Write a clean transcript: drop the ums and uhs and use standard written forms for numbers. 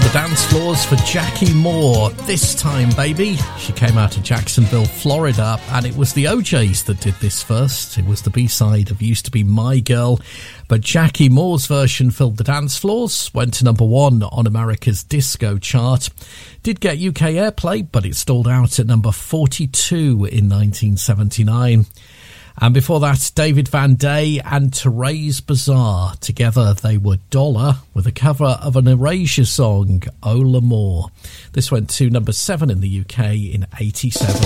Dance floors for Jackie Moore. This time, baby. She came out of Jacksonville, Florida, and it was the OJs that did this first. It was the B-side of Used to Be My Girl, but Jackie Moore's version filled the dance floors, went to number 1 on America's disco chart. Did get UK airplay, but it stalled out at number 42 in 1979. And before that, David Van Day and Therese Bazaar. Together they were Dollar with a cover of an Erasure song, Oh L'Amour. This went to number 7 in the UK in 87.